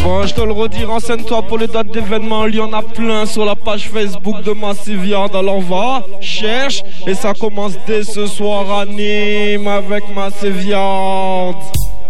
Bon, je te le redis, renseigne-toi pour les dates d'événements. Il y en a plein sur la page Facebook de Massive Yard. Alors va, cherche, et ça commence dès ce soir à Nîmes avec Massive Yard.